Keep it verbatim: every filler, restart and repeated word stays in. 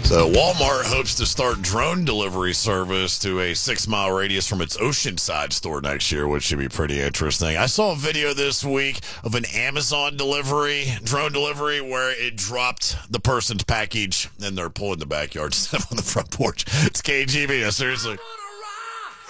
So Walmart hopes to start drone delivery service to a six-mile radius from its Oceanside store next year, which should be pretty interesting. I saw a video this week of an Amazon delivery, drone delivery, where it dropped the person's package, and they're pulling the backyard stuff on the front porch. It's K G B. Seriously.